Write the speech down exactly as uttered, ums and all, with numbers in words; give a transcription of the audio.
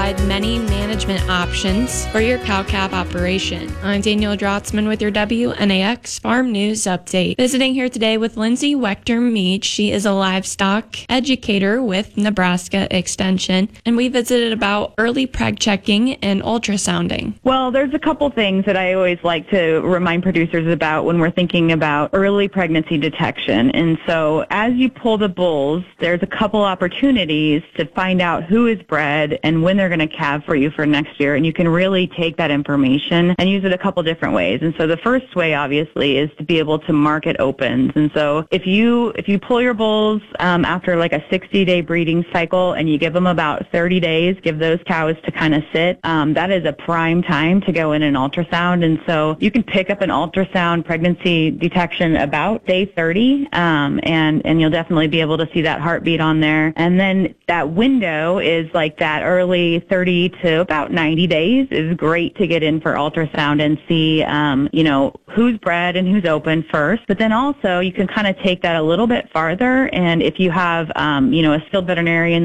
provide many management options for your cow-calf operation. I'm Daniel Drotzman with your W N A X Farm News Update. Visiting here today with Lindsay Wechter-Meach. She is a livestock educator with Nebraska Extension, and we visited about early preg checking and ultrasounding. Well, there's a couple things that I always like to remind producers about when we're thinking about early pregnancy detection. And so as you pull the bulls, there's a couple opportunities to find out who is bred and when they're going to calve for you for next year. And you can really take that information and use it a couple different ways. And so the first way, obviously, is to be able to market opens. And so if you if you pull your bulls um, after like a sixty-day breeding cycle and you give them about thirty days, give those cows to kind of sit, um, that is a prime time to go in an ultrasound. And so you can pick up an ultrasound pregnancy detection about day thirty, um, and, and you'll definitely be able to see that heartbeat on there. And then that window is like that early thirty to about ninety days is great to get in for ultrasound and see, um, you know, who's bred and who's open first. But then also you can kind of take that a little bit farther. And if you have, um, you know, a skilled veterinarian